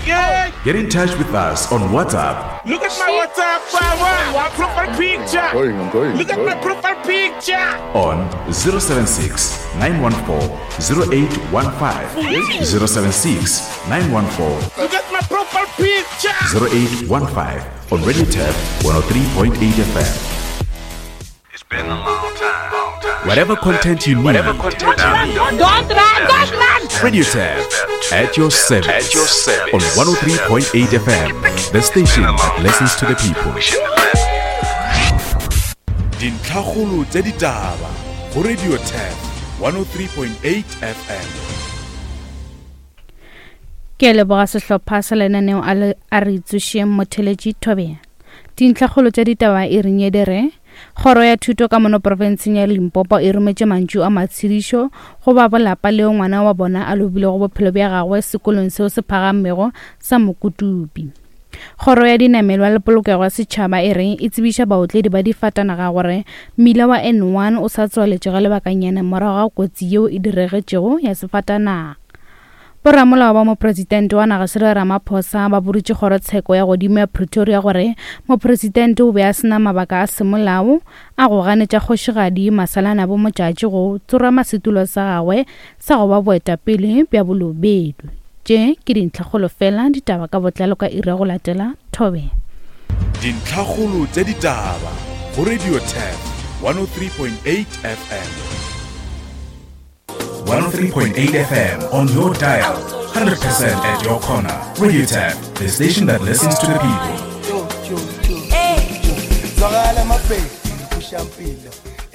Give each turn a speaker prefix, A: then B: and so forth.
A: Get in touch with us on WhatsApp.
B: Look at my WhatsApp profile picture. Look at my profile picture.
A: On 076 914 0815. 076 914
B: Look at my profile picture.
A: 0815 on Radio Tab 103.8 FM.
C: It's been a long time.
A: Whatever content you need,
D: Don't run!
A: Radio Tab at your service on 103.8 FM, the station that listens to the people. Dintlhagolo tse ditaba go Radio Tab 103.8 FM.
E: Ke leboga sehlopha sa lenaneo a re itsušeng motheletši Thobela. Dintlhagolo tše ditaba e renyedere Kgoro ya thuto ka mono provinseng ya Limpopo e rometše mantšu a matshedišo go ba bolapa leo ngwana wa bona a lobile go bophelo bja gagwe sekolong seo se phagamego sa Mokutubi. Kgoro ya dinamelwa le polokego ya setšhaba e reng e tsebiša baotledi ba difatanaga gore mmila wa N1 o sa tswaletšega lebakanyana morago ga kotsi yeo e diregetšego ya sefatanaga. Boramolao ba mopresidente wa naga Cyril Ramaphosa ba boditše kgorotsheko ya godimo ya Pretoria gore mopresidente o be a sena mabaka a semolao a go ganetša kgošigadi Masalana bo motšatši go tsorama setulo sa gagwe sa go ba boetapele bja bolobedu. Tše ke dintlhagolo fela ditaba ka botlalo ka ira go latela Thobela.
A: Dintlhagolo tše ditaba go Radio Tab 103.8 FM. 103.8 FM on your dial, 100% at your corner. Radio Tab, the station that listens to the people.
F: Hey.